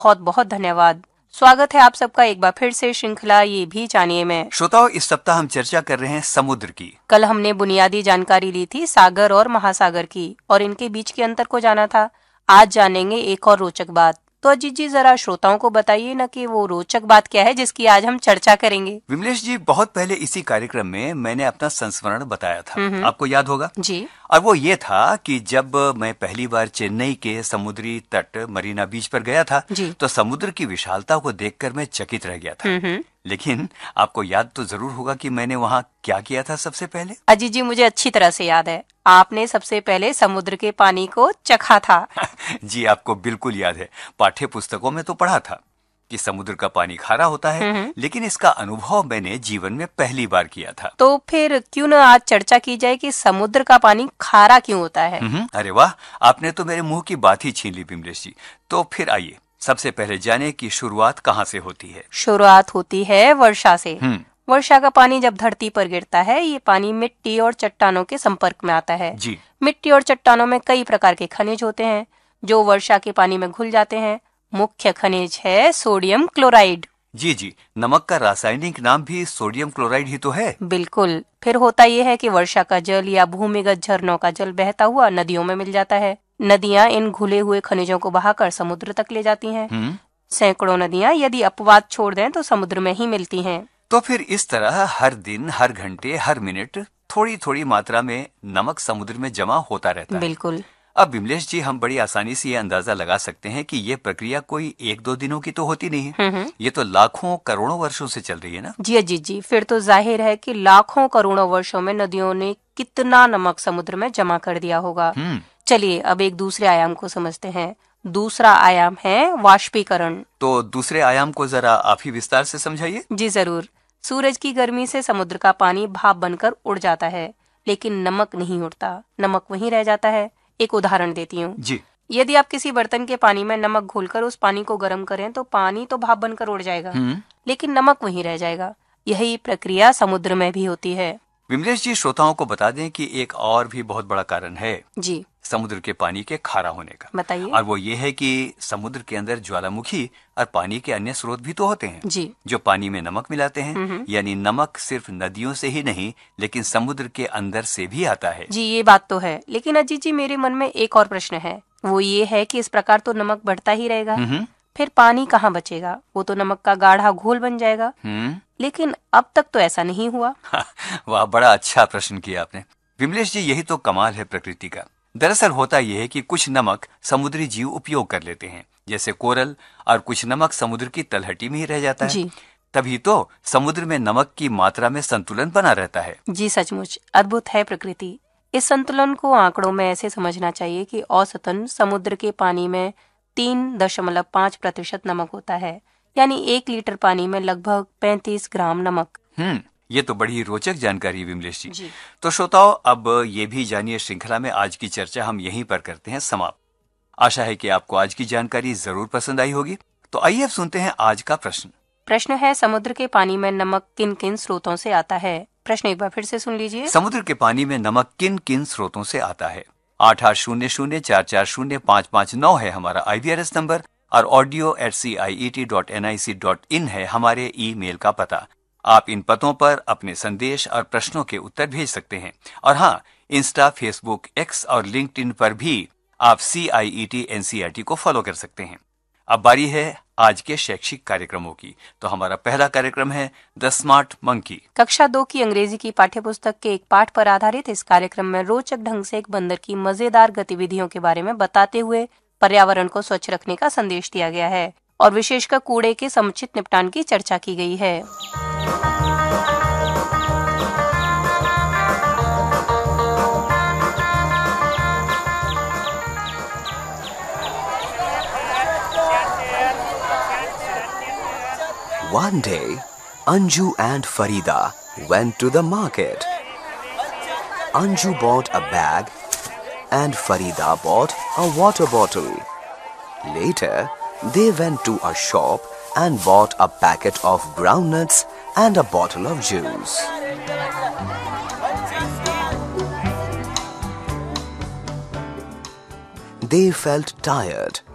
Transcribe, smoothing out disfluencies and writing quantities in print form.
बहुत बहुत धन्यवाद। स्वागत है आप सबका एक बार फिर से श्रृंखला ये भी जानिए में। श्रोताओं, इस सप्ताह हम चर्चा कर रहे हैं समुद्र की। कल हमने बुनियादी जानकारी ली थी सागर और महासागर की और इनके बीच के अंतर को जाना था। आज जानेंगे एक और रोचक बात। तो अजीत जी, जरा श्रोताओं को बताइए ना कि वो रोचक बात क्या है जिसकी आज हम चर्चा करेंगे। विमलेश जी, बहुत पहले इसी कार्यक्रम में मैंने अपना संस्मरण बताया था, आपको याद होगा जी। और वो ये था कि जब मैं पहली बार चेन्नई के समुद्री तट मरीना बीच पर गया था तो समुद्र की विशालता को देखकर मैं चकित रह गया था। लेकिन आपको याद तो जरूर होगा कि मैंने वहाँ क्या किया था सबसे पहले। अजीत जी, मुझे अच्छी तरह से याद है, आपने सबसे पहले समुद्र के पानी को चखा था। जी, आपको बिल्कुल याद है। पाठ्य पुस्तकों में तो पढ़ा था कि समुद्र का पानी खारा होता है, लेकिन इसका अनुभव मैंने जीवन में पहली बार किया था। तो फिर क्यों न आज चर्चा की जाए कि समुद्र का पानी खारा क्यों होता है। अरे वाह, आपने तो मेरे मुंह की बात ही छीन ली विमलेश जी। तो फिर आइए सबसे पहले जाने की शुरुआत कहाँ से होती है। शुरुआत होती है वर्षा से। वर्षा का पानी जब धरती पर गिरता है, ये पानी मिट्टी और चट्टानों के संपर्क में आता है। जी। मिट्टी और चट्टानों में कई प्रकार के खनिज होते हैं जो वर्षा के पानी में घुल जाते हैं। मुख्य खनिज है सोडियम क्लोराइड। जी जी, नमक का रासायनिक नाम भी सोडियम क्लोराइड ही तो है। बिल्कुल। फिर होता यह है कि वर्षा का जल या भूमिगत झरनों का जल बहता हुआ नदियों में मिल जाता है। नदियां इन घुले हुए खनिजों को बहाकर समुद्र तक ले जाती हैं। सैकड़ों नदियां यदि अपवाद छोड़ दें तो समुद्र में ही मिलती हैं। तो फिर इस तरह हर दिन, हर घंटे, हर मिनट थोड़ी थोड़ी मात्रा में नमक समुद्र में जमा होता रहता है। बिल्कुल। अब विमलेश जी, हम बड़ी आसानी से ये अंदाजा लगा सकते हैं कि ये प्रक्रिया कोई एक दो दिनों की तो होती नहीं है। ये तो लाखों करोड़ों वर्षों से चल रही है ना। जी अजीत जी, फिर तो जाहिर है कि लाखों करोड़ों वर्षों में नदियों ने कितना नमक समुद्र में जमा कर दिया होगा। चलिए अब एक दूसरे आयाम को समझते हैं। दूसरा आयाम है वाष्पीकरण। तो दूसरे आयाम को जरा आप ही विस्तार से समझाइए। जी जरूर। सूरज की गर्मी से समुद्र का पानी भाप बनकर उड़ जाता है, लेकिन नमक नहीं उड़ता, नमक वहीं रह जाता है। एक उदाहरण देती हूँ जी। यदि आप किसी बर्तन के पानी में नमक घोलकर उस पानी को गर्म करें तो पानी तो भाप बनकर उड़ जाएगा, लेकिन नमक वहीं रह जाएगा। यही प्रक्रिया समुद्र में भी होती है। विमलेश जी, श्रोताओं को बता दें कि एक और भी बहुत बड़ा कारण है जी समुद्र के पानी के खारा होने का। बताइए। और वो ये है कि समुद्र के अंदर ज्वालामुखी और पानी के अन्य स्रोत भी तो होते हैं जी। जो पानी में नमक मिलाते हैं। यानी नमक सिर्फ नदियों से ही नहीं, लेकिन समुद्र के अंदर से भी आता है। जी ये बात तो है, लेकिन अजीत जी मेरे मन में एक और प्रश्न है। वो ये है कि इस प्रकार तो नमक बढ़ता ही रहेगा, फिर पानी कहाँ बचेगा? वो तो नमक का गाढ़ा घोल बन जाएगा। लेकिन अब तक तो ऐसा नहीं हुआ। वाह, बड़ा अच्छा प्रश्न किया आपने विमलेश जी। यही तो कमाल है प्रकृति का। दरअसल होता यह है कि कुछ नमक समुद्री जीव उपयोग कर लेते हैं, जैसे कोरल, और कुछ नमक समुद्र की तलहटी में ही रह जाता है। जी। तभी तो समुद्र में नमक की मात्रा में संतुलन बना रहता है। जी सचमुच अद्भुत है प्रकृति। इस संतुलन को आंकड़ों में ऐसे समझना चाहिए कि औसतन समुद्र के पानी में 3.5% नमक होता है, यानी 1 लीटर पानी में लगभग 35 ग्राम नमक। ये तो बड़ी रोचक जानकारी विमलेश जी। तो श्रोताओं, अब ये भी जानिए श्रृंखला में आज की चर्चा हम यहीं पर करते हैं समाप्त। आशा है कि आपको आज की जानकारी जरूर पसंद आई होगी। तो आइए अब सुनते हैं आज का प्रश्न। प्रश्न है, समुद्र के पानी में नमक किन किन स्रोतों से आता है? प्रश्न एक बार फिर से सुन लीजिए। समुद्र के पानी में नमक किन किन स्रोतों से आता है? 8800440559 है हमारा IVRS नंबर और audio@ciet.nic.in है हमारे ईमेल का पता। आप इन पतों पर अपने संदेश और प्रश्नों के उत्तर भेज सकते हैं। और हाँ, इंस्टा, फेसबुक, एक्स और लिंक्डइन पर भी आप CIET NCERT को फॉलो कर सकते हैं। अब बारी है आज के शैक्षिक कार्यक्रमों की। तो हमारा पहला कार्यक्रम है द स्मार्ट मंकी। कक्षा 2 की अंग्रेजी की पाठ्यपुस्तक के एक पाठ पर आधारित इस कार्यक्रम में रोचक ढंग से एक बंदर की मजेदार गतिविधियों के बारे में बताते हुए पर्यावरण को स्वच्छ रखने का संदेश दिया गया है और विशेषकर कूड़े के समुचित निपटान की चर्चा की गई है। One day, Anju and Farida went to the market. Anju bought a bag and Farida bought a water bottle. Later, they went to a shop and bought a packet of groundnuts and a bottle of juice. They felt tired